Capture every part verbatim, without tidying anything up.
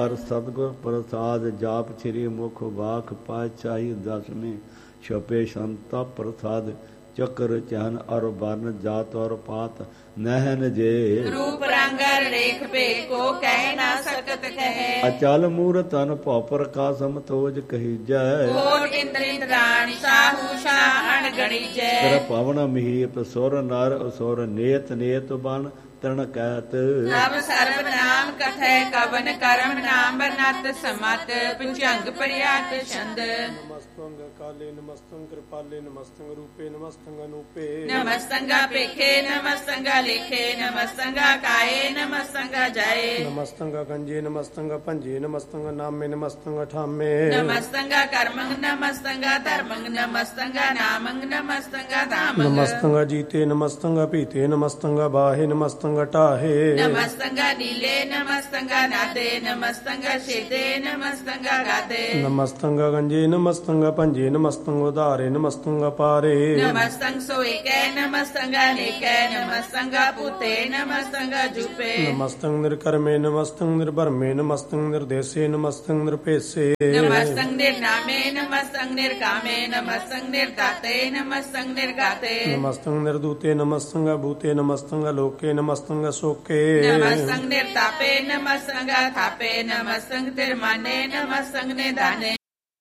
ਹਰ ਸਤਿਗੁਰ ਪ੍ਰਸਾਦ ਜਾਪ ਸ੍ਰੀ ਮੁਖ ਵਾਕ ਪਾਤਸ਼ਾਹੀ ਦਸਵੇਂ ਛਪੇ ਸੰਤਾ ਪ੍ਰਸਾਦ ਚੱਕਰ ਚਹਨ ਅਰ ਬਰਨ ਜਾਤ ਔਰ ਪਾਤ ਨਹਿਨ ਜੇ ਰੂਪ ਰੰਗ ਰੇਖ ਭੇ ਕੋ ਕਹਿ ਨਾ ਸਕਤ ਕਹੈ ਅਚਲ ਮੂਰਤ ਅਨ ਭਉ ਪ੍ਰਕਾਸ਼ਮ ਤੋਜ ਕਹੀਜੈ ਕੋਟ ਇੰਦਰ ਇੰਦਰਾਣੀ ਸਾਹੂ ਸ਼ਾਹ ਅਣਗਣੀਜੈ ਤੇਰਾ ਪਵਨ ਮਹੀਪ ਸੁਰ ਨਰ ਅਸੁਰ ਨੇਤ ਨੇਤ ਬਨ ਤਰਨ ਕਹਿਤ ਸਭ ਸਰਬ ਨਾਮ ਕਥੈ ਕਵਨ ਕਰਮ ਨਾਮ ਨਤ ਸਮਤ ਪੰਚੰਗ ਪ੍ਰਿਆਤ ਛੰਦ ਨਮਸਤੰ ਕਾਲੇ ਨਮਸਤੰ ਕਿਰਪਾਲੇ ਨਮਸਤੰ ਰੂਪੇ ਨਮਸਤੰ ਅਨੂਪੇ ਨਮਸਤੰਗਾ ਪੇਖੇ ਨਮਸਤੰਗਾ ਲੇਖੇ ਨਮਸਤੰਗਾ ਕਾਏ ਨਮਸਤੰਗਾ ਜਾਏ ਨਮਸਤੰ ਗੰਜੇ ਨਮਸਤੰ ਭੰਜੇ ਨਮਸਤੰ ਨਾਮੇ ਨਮਸਤੰ ਠਾਮੇ ਨਮਸਤੰਗਾ ਕਰਮੰਗ ਨਮਸਤੰਗਾ ਧਰਮੰਗ ਨਮਸਤੰਗਾ ਨਾਮੰਗ ਨਮਸਤੰਗਾ ਧਾਮੰਗ ਨਮਸਤੰ ਜੀਤੇ ਨਮਸਤੰ ਭੀਤੇ ਨਮਸਤੰ ਬਾਹੇ ਨਮਸਤੰ ਢਾਹੇ ਨਮਸਤੰਗਾ ਨੀਲੇ ਨਮਸਤੰਗਾ ਨਾਦੇ ਨਮਸਤੰਗਾ ਸ਼ੇਦੇ ਨਮਸਤੰਗਾ ਗਾਦੇ ਨਮਸਤੰ ਗੰਜੇ ਨਮਸਤੰ ਭੰਜੇ ਨਮਸਤੰ ਉਧਾਰੇ ਨਮਸਤੰ ਪਾਰੇ ਨਮਸਤੰ ਸੋਇਕੈ ਨਮਸਤੰਗਾ ਨੇਕੈ ਨਮਸਤੰਗਾ ਪੁਤੇ ਨਮਸਤੰਗਾ ਜੁਪੇ ਨਮਸਤੰ ਨਿਰਕਰਮੇ ਨਮਸਤੰ ਨਿਰਭਰਮੇ ਨਮਸਤੰ ਨਿਰਦੇਸੇ ਨਮਸਤੰ ਨਿਰਪੇਸੇ ਨਮਸਤੰ ਨਿਰਨਾਮੇ ਨਮਸਤੰ ਨਿਰਕਾਮੇ ਨਮਸਤੰ ਨਿਰਦਾਤੇ ਨਮਸਤੰ ਨਿਰਗਾਤੇ ਨਮਸਤੰ ਨਿਰਦੂਤੇ ਨਮਸਤੰ ਭੂਤੇ ਨਮਸਤੰ ਲੋਕੇ ਨਮਸਤੰ ਸੋਕੇ ਨਮਸਤੰ ਨਿਰਤਾਪੇ ਨਮਸਤੰ ਥਾਪੇ ਨਮਸਤੰ ਤਿਰਮਾਨੇ ਨਮਸਤੰ ਨਿਦਾਨੇ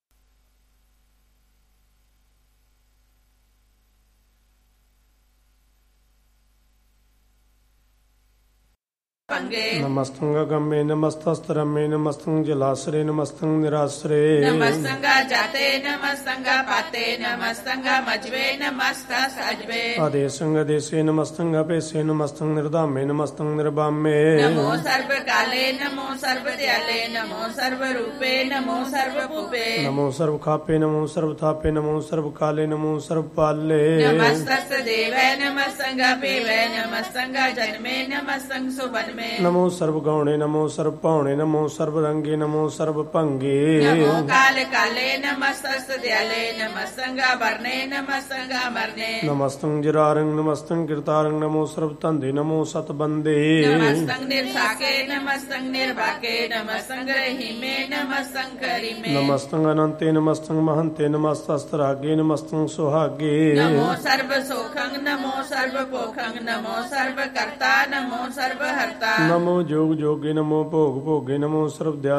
ਨਮਸਤੰ ਗੰਮੇ ਨਮਸਤਸਤਰਮੇ ਨਮਸਤੰ ਜਲਾਸਰੇ ਨਮਸਤੰ ਨਿਰਾਸਰੇ ਨਮਸਤੰਗਾ ਜਾਤੇ ਨਮਸਤੰਗਾ ਪਾਤੇ ਨਮਸਤੰਗਾ ਮਜਵੇ ਨਮਸਤਾ ਸਜਵੇ ਆਦੇਸੰਗ ਦੇਸੇ ਨਮਸਤੰ ਭੇਸੇ ਨਮਸਤੰ ਨਿਰਧਾਮੇ ਨਮਸਤੰ ਨਿਰਬਾਮੇ ਨਮੋ ਸਰਬ ਕਾਲੇ ਨਮੋ ਸਰਬ ਦਿਆਲੇ ਨਮੋ ਸਰਬ ਰੂਪੇ ਨਮੋ ਸਰਬ ਭੂਪੇ ਨਮੋ ਸਰਬ ਖਾਪੇ ਨਮੋ ਸਰਬ ਥਾਪੇ ਨਮੋ ਸਰਬ ਕਾਲੇ ਨਮੋ ਸਰਬ ਪਾਲੇ ਨਮਸਤਸ ਦੇਵੈ ਨਮਸਤੰਗਾ ਪੀਵੈ ਨਮਸਤੰਗਾ ਜਨਮੇ ਨਮਸਤੰ ਸੁਬਨਮੇ ਨਮੋ ਸਰਬ ਗਾਉਣੇ ਨਮੋ ਸਰਬ ਭਾਉਣੇ ਨਮੋ ਸਰਬ ਰੰਗੇ ਨਮੋ ਸਰਬ ਭੰਗੇ ਨਮੋ ਕਾਲ ਕਾਲੇ ਨਮਸਤਸ ਦਿਆਲੇ ਨਮਸਤੰਗਾ ਵਰਨੇ ਨਮਸਤੰਗਾ ਮਰਨੇ ਨਮਸਤੰ ਜਰਾਰੰਗ ਨਮਸਤੰ ਕਿਰਤਾਰੰਗ ਨਮੋ ਸਰਬ ਧੰਦੇ ਨਮੋ ਸਤ ਬੰਦੇ ਨਮਸਤੰ ਨਿਰਸਾਕੇ ਨਮਸਤੰ ਨਿਰਭਾਕੇ ਨਮਸਤੰ ਰਹੀਮੇ ਨਮਸਤੰ ਕਰੀਮੇ ਨਮਸਤੰ ਅਨੰਤੇ ਨਮਸਤੰ ਮਹੰਤੇ ਨਮਸਤਸਤਰਾਗੇ ਨਮਸਤੰ ਸੁਹਾਗੇ ਨਮੋ ਸਰਬ ਸੋਖੰ ਨਮੋ ਸਰਬ ਪੋਖੰ ਨਮੋ ਸਰਬ ਕਰਤਾ ਨਮੋ ਸਰਬ ਹਰਤਾ ਨਮੋ ਜੋਗ ਜੋਗੇ ਨਮੋ ਭੋਗ ਭੋਗੇ ਨਮੋ ਸਰਬ ਦਿਆ